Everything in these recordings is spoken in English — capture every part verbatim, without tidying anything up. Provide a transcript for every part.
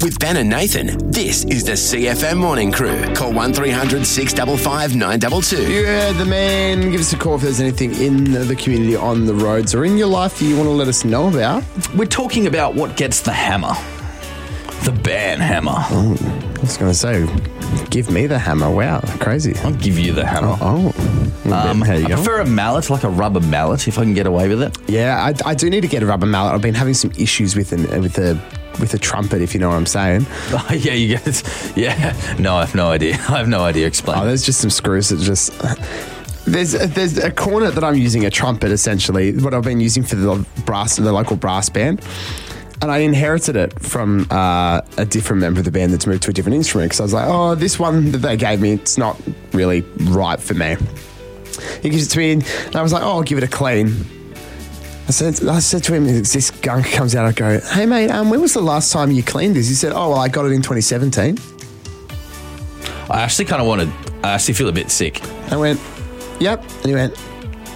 With Ben and Nathan, this is the C F M Morning Crew. Call one three hundred six five five nine two two. You heard the man. Give us a call if there's anything in the community on the roads or in your life that you want to let us know about. We're talking about what gets the hammer. The ban hammer. Oh, I was going to say, give me the hammer. Wow, crazy. I'll give you the hammer. Oh, oh. Um, How you I go? prefer a mallet, like a rubber mallet, if I can get away with it. Yeah, I, I do need to get a rubber mallet. I've been having some issues with an, with a with a trumpet, if you know what I'm saying. Oh, yeah, you get it. Yeah. No, I have no idea. I have no idea. Explain. Oh, there's just some screws that just... There's there's a corner that I'm using a trumpet, essentially, what I've been using for the brass, the local brass band. And I inherited it from uh, a different member of the band that's moved to a different instrument because I was like, oh, this one that they gave me, it's not really right for me. He gives it to me and I was like, oh, I'll give it a clean. I said, I said to him, this gunk comes out, I go, hey, mate, um, when was the last time you cleaned this? He said, oh, well, I got it in twenty seventeen. I actually kind of wanted, I actually feel a bit sick. I went, yep. And he went,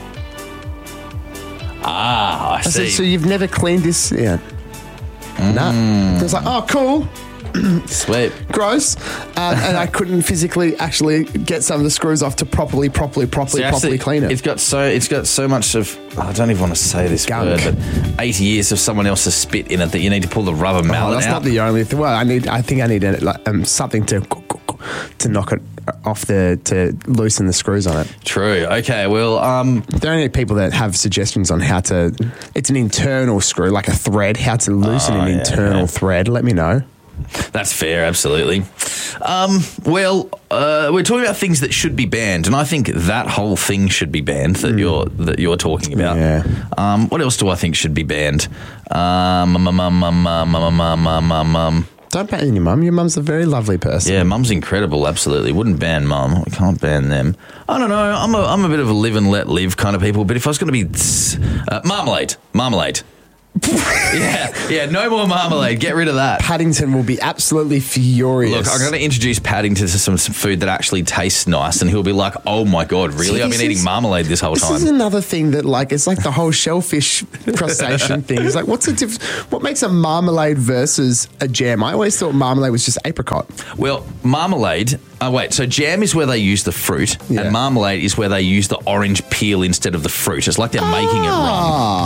ah, I, I see. said, so you've never cleaned this yet? Mm. No. I was like, oh, cool. Sweet. Gross. Uh, and I couldn't physically actually get some of the screws off to properly, properly, properly, See, properly actually, clean it. It's got so it's got so much of, I don't even want to say this Gunk. word, but eighty years of someone else's spit in it that you need to pull the rubber Oh, mallet that's out. not the only thing. Well, I need. I think I need a, like, um, something to to knock it off the to loosen the screws on it. True. Okay. Well, um, There are any people that have suggestions on how to. It's an internal screw, like a thread. How to loosen Oh, an yeah, internal yeah. thread. Let me know. that's fair. Absolutely. Um, well, uh, we're talking about things that should be banned, and I think that whole thing should be banned that you're that you're talking about. Yeah. Um, what else do I think should be banned? Um, um, um, um, um, um, um, um, um, um, um. Don't ban your mum. Your mum's a very lovely person. Yeah, mum's incredible, absolutely. Wouldn't ban mum. We can't ban them. I don't know. I'm a, I'm a bit of a live and let live kind of people, but if I was going to be... Uh, marmalade. Marmalade. yeah, yeah, no more marmalade. Get rid of that. Paddington will be absolutely furious. Look, I'm going to introduce Paddington to some, some food that actually tastes nice, and he'll be like, oh my God, really? See, I've this been eating is- marmalade this whole This time. is another thing that, like, it's like the whole shellfish crustacean thing. It's like, what's the diff- what makes a marmalade versus a jam? I always thought marmalade was just apricot. Well, marmalade... Oh, wait, so jam is where they use the fruit, Yeah. and marmalade is where they use the orange peel instead of the fruit. It's like they're making it wrong.